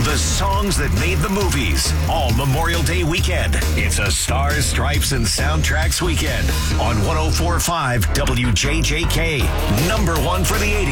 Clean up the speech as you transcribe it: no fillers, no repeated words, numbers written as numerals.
The songs that made the movies. All Memorial Day weekend. It's a Stars, Stripes, and Soundtracks weekend on 104.5 WJJK. Number one for the 80s.